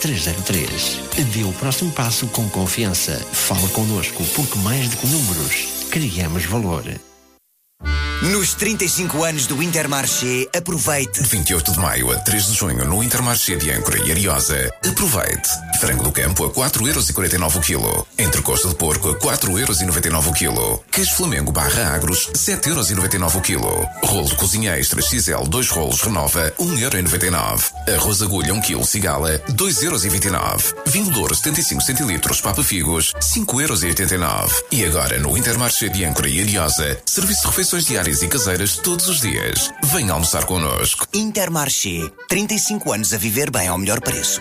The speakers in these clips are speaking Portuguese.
303. Dê o próximo passo com confiança. Fale connosco, porque mais do que números, criamos valor. Nos 35 anos do Intermarché, aproveite. De 28 de maio a 3 de junho no Intermarché de Âncora e Ariosa, aproveite. Frango do campo a 4,49€ o quilo. Entrecosta de porco a 4,99€ o quilo. Queijo Flamengo barra Agros, 7,99€ o quilo. Rolo de cozinha extra XL 2 rolos Renova, 1,99€. Arroz agulha 1 kg Cigala, 2,29€. Vinho Douro 75 centilitros Papa Figos, 5,89€. E agora no Intermarché de Âncora e Ariosa, serviço de refeições diárias e caseiras todos os dias. Venha almoçar connosco. Intermarché, 35 anos a viver bem ao melhor preço.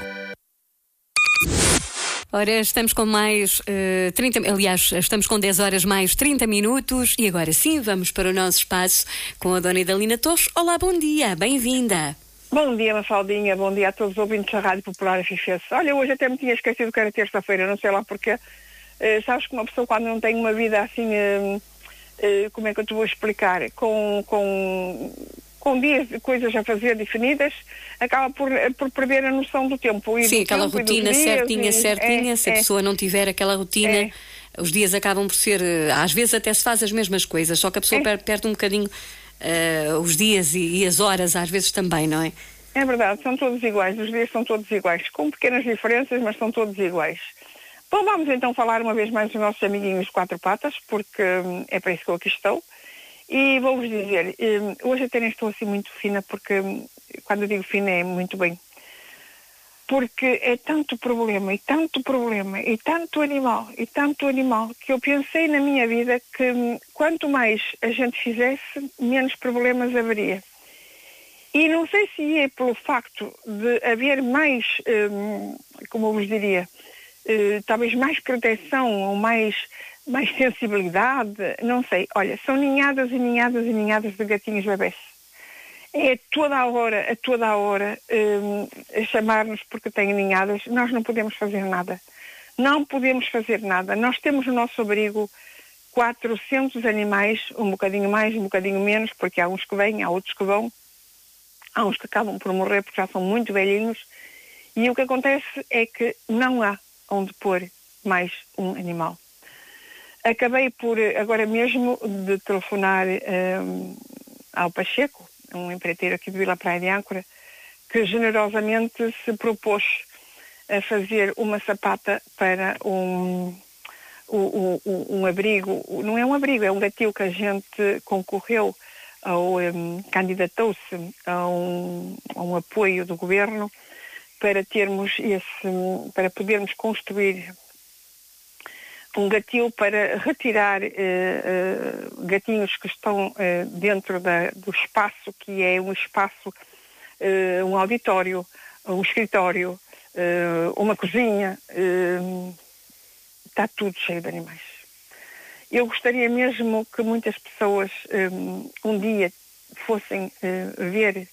Ora, estamos com mais 30... Aliás, estamos com 10 horas mais 30 minutos e agora sim vamos para o nosso espaço com a dona Idalina Torres. Olá, bom dia, bem-vinda. Bom dia, Mafaldinha, bom dia a todos os ouvintes da Rádio Popular FFS. Olha, hoje até me tinha esquecido que era terça-feira, não sei lá porque. Sabes que uma pessoa quando não tem uma vida assim... como é que eu te vou explicar? Com dias de coisas a fazer definidas, acaba por perder a noção do tempo. Sim, aquela rotina certinha. Se a pessoa não tiver aquela rotina, os dias acabam por ser... Às vezes até se faz as mesmas coisas, só que a pessoa perde um bocadinho os dias e as horas, às vezes também, não é? É verdade, são todos iguais, os dias são todos iguais, com pequenas diferenças, mas são todos iguais. Bom, vamos então falar uma vez mais dos nossos amiguinhos de quatro patas, porque é para isso que eu aqui estou. E vou-vos dizer, hoje até nem estou assim muito fina, porque quando eu digo fina é muito bem. Porque é tanto problema, e tanto animal, que eu pensei na minha vida que quanto mais a gente fizesse, menos problemas haveria. E não sei se é pelo facto de haver mais, como eu vos diria, talvez mais proteção ou mais sensibilidade, não sei. Olha, são ninhadas e ninhadas e ninhadas de gatinhos bebés. É a toda a hora a chamar-nos porque têm ninhadas. Nós não podemos fazer nada. Não podemos fazer nada. Nós temos no nosso abrigo 400 animais, um bocadinho mais, um bocadinho menos, porque há uns que vêm, há outros que vão. Há uns que acabam por morrer porque já são muito velhinhos. E o que acontece é que não há onde pôr mais um animal. Acabei por, agora mesmo, de telefonar ao Pacheco, um empreiteiro aqui de Vila Praia de Âncora, que generosamente se propôs a fazer uma sapata para um abrigo. Não é um abrigo, é um gatil que a gente concorreu, candidatou-se a um apoio do governo para termos para podermos construir um gatil para retirar gatinhos que estão dentro do espaço, que é um espaço, um auditório, um escritório, uma cozinha, está tudo cheio de animais. Eu gostaria mesmo que muitas pessoas um dia fossem ver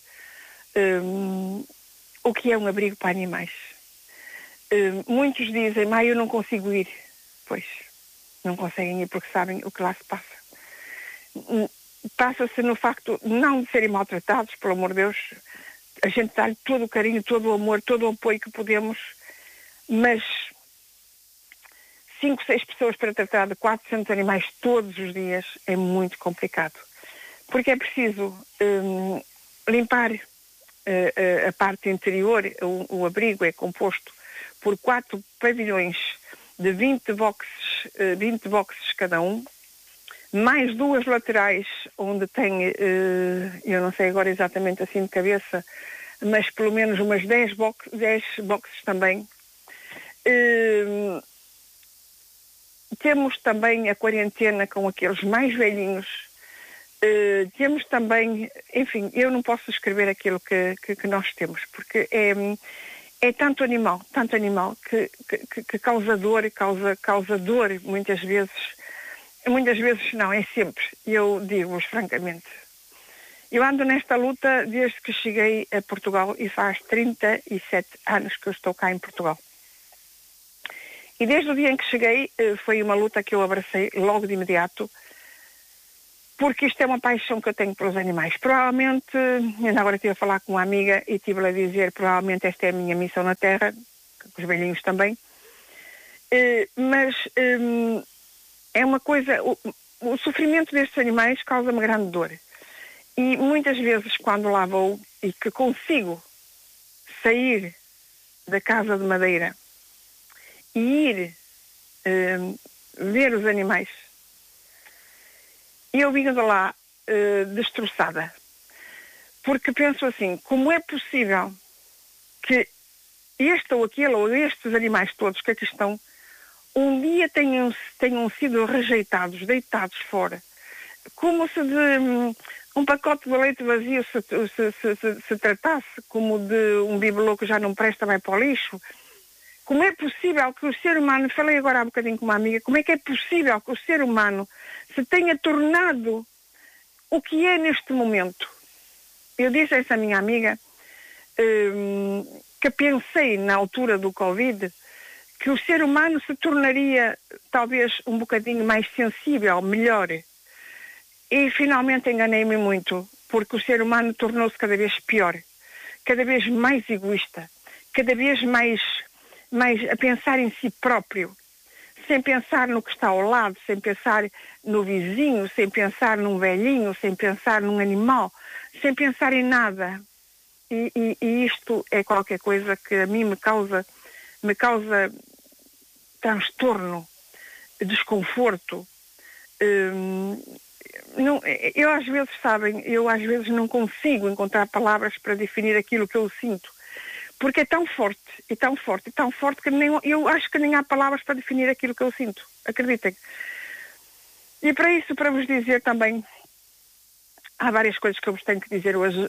o que é um abrigo para animais. Muitos dizem, mas eu não consigo ir. Pois, não conseguem ir porque sabem o que lá se passa. Passa-se no facto não de serem maltratados, pelo amor de Deus, a gente dá-lhe todo o carinho, todo o amor, todo o apoio que podemos, mas 5, 6 pessoas para tratar de 400 animais todos os dias é muito complicado. Porque é preciso limpar a parte interior. O abrigo é composto por 4 pavilhões de 20 boxes cada um, mais 2 laterais onde tem, eu não sei agora exatamente assim de cabeça, mas pelo menos umas 10 boxes também. Temos também a quarentena com aqueles mais velhinhos. Temos também, enfim, eu não posso descrever aquilo que nós temos, porque é tanto animal que causa dor, causa dor muitas vezes não, é sempre. Eu digo-vos francamente, eu ando nesta luta desde que cheguei a Portugal e faz 37 anos que eu estou cá em Portugal. E desde o dia em que cheguei foi uma luta que eu abracei logo de imediato, porque isto é uma paixão que eu tenho pelos animais. Provavelmente, ainda agora estive a falar com uma amiga e estive-lhe a dizer, provavelmente esta é a minha missão na Terra, os velhinhos também. Mas é uma coisa, o sofrimento destes animais causa uma grande dor. E muitas vezes, quando lá vou e que consigo sair da casa de madeira e ir ver os animais, eu vinha de lá destroçada. Porque penso assim, como é possível que este ou aquele ou estes animais todos que aqui estão um dia tenham sido rejeitados, deitados fora, como se de um pacote de leite vazio se tratasse, como de um bibelô que já não presta, vai para o lixo. Como é possível que o ser humano, falei agora há bocadinho com uma amiga, como é que é possível que o ser humano se tenha tornado o que é neste momento? Eu disse a essa minha amiga que pensei na altura do Covid que o ser humano se tornaria talvez um bocadinho mais sensível, melhor. E finalmente enganei-me muito, porque o ser humano tornou-se cada vez pior, cada vez mais egoísta, cada vez mais a pensar em si próprio, sem pensar no que está ao lado, sem pensar no vizinho, sem pensar num velhinho, sem pensar num animal, sem pensar em nada. E isto é qualquer coisa que a mim me causa transtorno, desconforto. Eu às vezes não consigo encontrar palavras para definir aquilo que eu sinto, porque é tão forte, e tão forte, e tão forte que eu acho que nem há palavras para definir aquilo que eu sinto, acreditem. E para isso, para vos dizer também, há várias coisas que eu vos tenho que dizer hoje,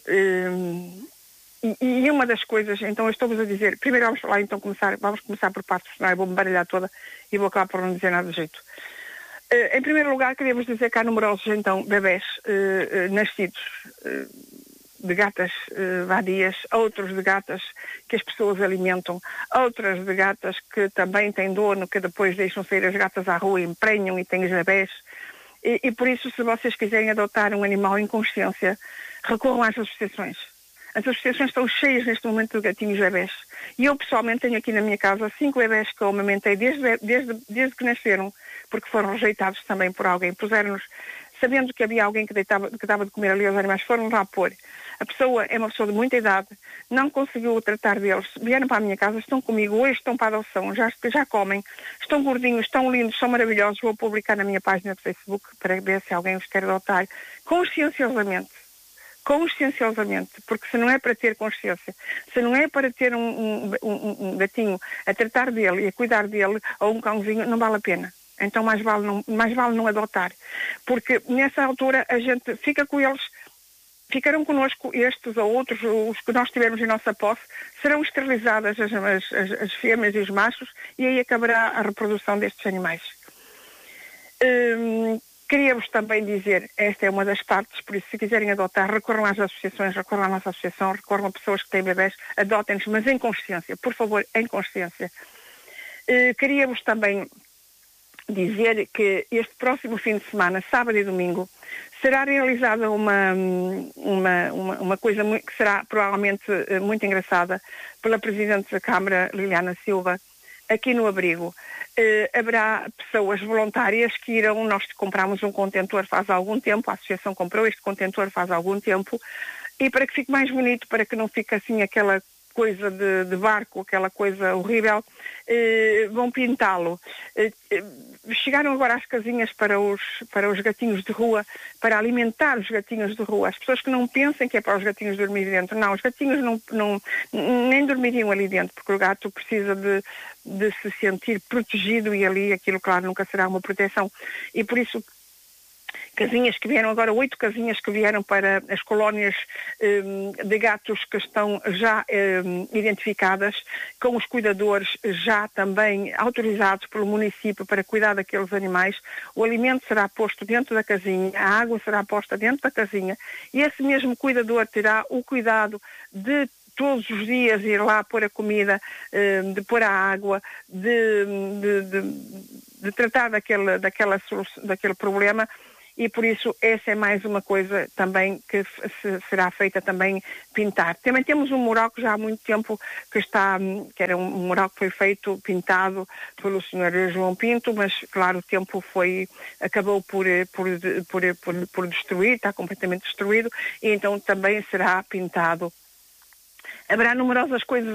e uma das coisas, então eu estou-vos a dizer, primeiro vamos começar por partes, senão eu vou me baralhar toda e vou acabar por não dizer nada de jeito. Em primeiro lugar, queria-vos dizer que há numerosos, então, bebés nascidos de gatas vadias, outros de gatas que as pessoas alimentam, outras de gatas que também têm dono, que depois deixam sair as gatas à rua e emprenham e têm os bebés. E por isso, se vocês quiserem adotar um animal em consciência, recorram às associações. As associações estão cheias neste momento de gatinhos bebés. E eu, pessoalmente, tenho aqui na minha casa 5 bebés que eu amamentei desde que nasceram, porque foram rejeitados também por alguém. Puseram-nos, sabendo que havia alguém que dava de comer ali aos animais, foram lá pôr. A pessoa é uma pessoa de muita idade, não conseguiu tratar deles, vieram para a minha casa, estão comigo, hoje estão para a adoção, já comem, estão gordinhos, estão lindos, são maravilhosos. Vou publicar na minha página do Facebook para ver se alguém os quer adotar conscienciosamente, porque se não é para ter consciência, se não é para ter um gatinho a tratar dele e a cuidar dele, ou um cãozinho, não vale a pena. Então mais vale não adotar, porque nessa altura a gente fica com eles, ficarão connosco estes ou outros, os que nós tivermos em nossa posse, serão esterilizadas as fêmeas e os machos, e aí acabará a reprodução destes animais. Queria-vos também dizer, esta é uma das partes, por isso se quiserem adotar, recorram às associações, recorram à nossa associação, recorram a pessoas que têm bebés, adotem-nos, mas em consciência, por favor, em consciência. Queria-vos também dizer que este próximo fim de semana, sábado e domingo, será realizada uma coisa que será provavelmente muito engraçada pela Presidente da Câmara, Liliana Silva, aqui no abrigo. Haverá pessoas voluntárias que irão, nós compramos um contentor faz algum tempo, a associação comprou este contentor faz algum tempo, e para que fique mais bonito, para que não fique assim aquela coisa de barco, aquela coisa horrível, vão pintá-lo. Chegaram agora as casinhas para os gatinhos de rua, para alimentar os gatinhos de rua. As pessoas que não pensem que é para os gatinhos dormir dentro, não, os gatinhos nem dormiriam ali dentro, porque o gato precisa de se sentir protegido, e ali aquilo, claro, nunca será uma proteção. E por isso, casinhas que vieram agora, 8 casinhas que vieram para as colónias de gatos que estão já identificadas, com os cuidadores já também autorizados pelo município para cuidar daqueles animais. O alimento será posto dentro da casinha, a água será posta dentro da casinha, e esse mesmo cuidador terá o cuidado de todos os dias ir lá pôr a comida, de pôr a água, de tratar daquele problema. e por isso essa é mais uma coisa também que será feita também, pintar. Também temos um mural que já há muito tempo que era um mural que foi feito, pintado pelo Sr. João Pinto, mas claro, o tempo acabou por destruir, está completamente destruído, e então também será pintado. Haverá numerosas coisas